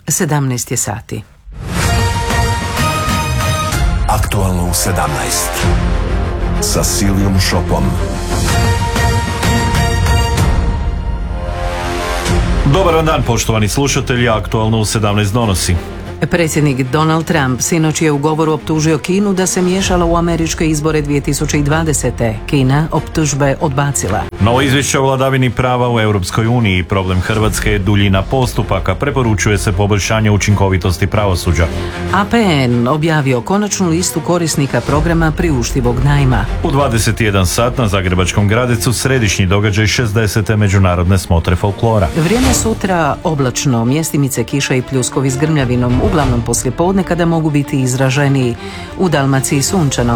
17 je sati. Aktualno u 17 sa Silijom Šopom. Dobar dan, poštovani slušatelji, Aktualno u 17 donosi. Predsjednik Donald Trump sinoć je u govoru optužio Kinu da se miješala u američke izbore 2020. Kina optužbe odbacila. Novo izvješće o vladavini prava u Europskoj uniji. Problem Hrvatske je duljina postupaka. Preporučuje se poboljšanje učinkovitosti pravosuđa. APN objavio konačnu listu korisnika programa priuštivog najma. U 21 sat na Zagrebačkom Gradecu središnji događaj 60. međunarodne smotre folklora. Vrijeme sutra oblačno, mjestimice kiša i pljuskovi s grmljavinom, uglavnom poslijepodne kada mogu biti izraženiji. U Dalmaciji sunčano.